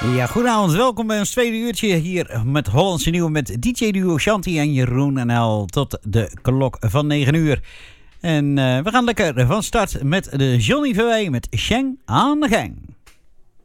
Ja, goedenavond. Welkom bij ons tweede uurtje hier met Hollandse Nieuwe met DJ-duo Shanti en Jeroen NL tot de klok van 9 uur. En we gaan lekker van start met de Johnny VW met Sheng aan de gang.